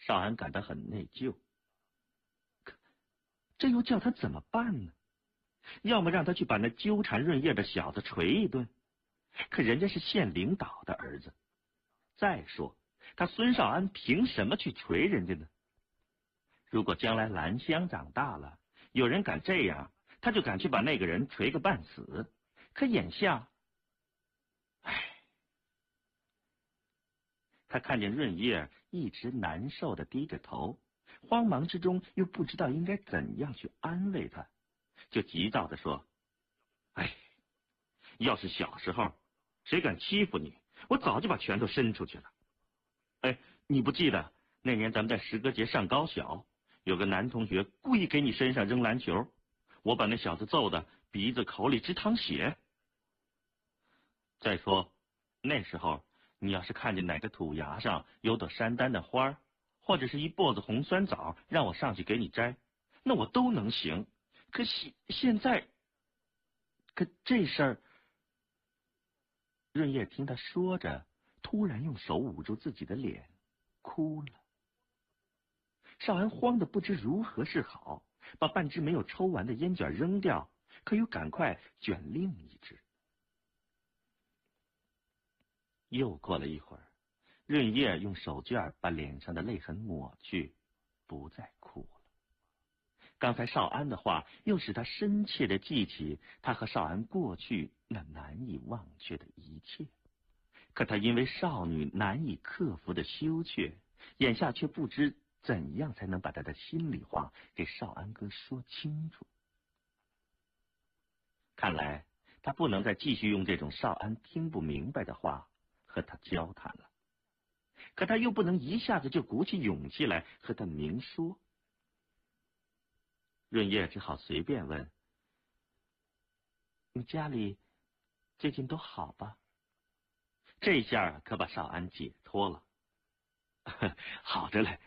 少安感到很内疚，可这又叫他怎么办呢？要么让他去把那纠缠润叶的小子捶一顿，可人家是县领导的儿子。再说，他孙少安凭什么去捶人家呢？如果将来兰香长大了，有人敢这样，他就敢去把那个人捶个半死。可眼下，他看见润叶一直难受的低着头，慌忙之中又不知道应该怎样去安慰他，就急躁的说：“要是小时候谁敢欺负你，我早就把拳头伸出去了。你不记得那年咱们在诗歌节上高小，有个男同学故意给你身上扔篮球，我把那小子揍得鼻子口里直淌血。再说那时候你要是看见哪个土崖上有朵山丹的花，或者是一簸子红酸枣，让我上去给你摘，那我都能行。可现在，可这事儿……”润叶听他说着，突然用手捂住自己的脸，哭了。少安慌得不知如何是好，把半支没有抽完的烟卷扔掉，可又赶快卷另一支。又过了一会儿，润叶用手绢把脸上的泪痕抹去，不再哭了。刚才少安的话又使他深切地记起他和少安过去那难以忘却的一切，可他因为少女难以克服的羞怯，眼下却不知怎样才能把他的心里话给少安哥说清楚。看来他不能再继续用这种少安听不明白的话和他交谈了，可他又不能一下子就鼓起勇气来和他明说。润叶只好随便问：“你家里最近都好吧？”这下可把少安解脱了。好着嘞，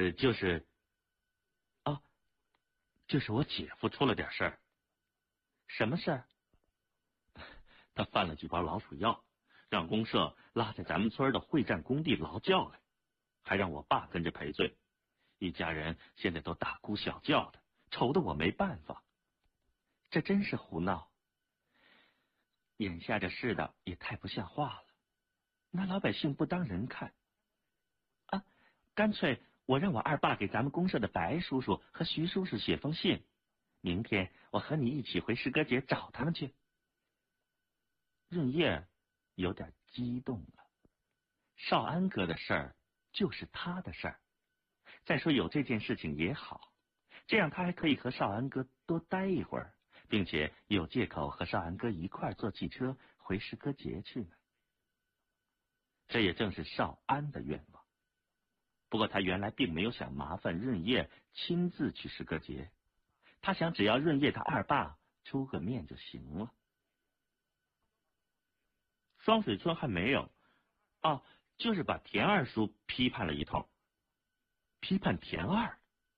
就是我姐夫出了点事儿。什么事儿？他犯了几包老鼠药，让公社拉在咱们村的会战工地劳教来，还让我爸跟着赔罪。一家人现在都大哭小叫的，愁得我没办法。这真是胡闹！眼下这世道也太不像话了，拿老百姓不当人看啊！干脆我让我二爸给咱们公社的白叔叔和徐叔叔写封信，明天我和你一起回诗歌节找他们去。润叶有点激动了，少安哥的事儿就是他的事儿。再说有这件事情也好，这样他还可以和少安哥多待一会儿，并且有借口和少安哥一块儿坐汽车回诗歌节去呢。这也正是少安的愿望。不过他原来并没有想麻烦润叶亲自去诗歌节，他想只要润叶他二爸出个面就行了。双水村还没有就是把田二叔批判了一通。批判田二？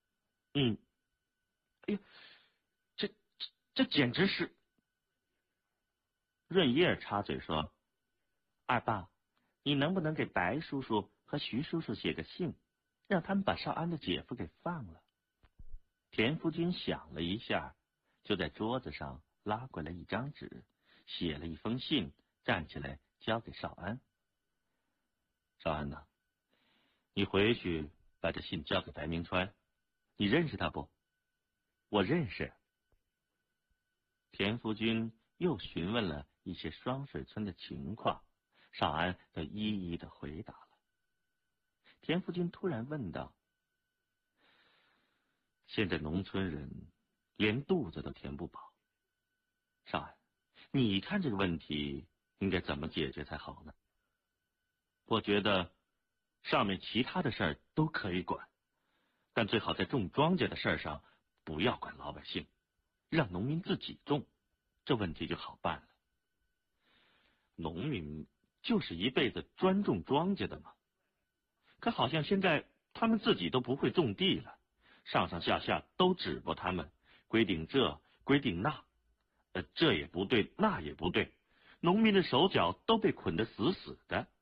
哎呦，这简直是！润叶插嘴说：“二爸，你能不能给白叔叔和徐叔叔写个信，让他们把少安的姐夫给放了？”田福军想了一下，就在桌子上拉过来一张纸，写了一封信，站起来交给少安。少安呐，你回去把这信交给白明川，你认识他不？我认识。田福军又询问了一些双水村的情况，少安都一一的回答了。田福军突然问道：“现在农村人连肚子都填不饱，少安，你看这个问题应该怎么解决才好呢？”我觉得上面其他的事儿都可以管，但最好在种庄稼的事儿上不要管老百姓，让农民自己种，这问题就好办了。农民就是一辈子专种庄稼的嘛，可好像现在他们自己都不会种地了，上上下下都指拨他们，规定这规定那，这也不对那也不对，农民的手脚都被捆得死死的。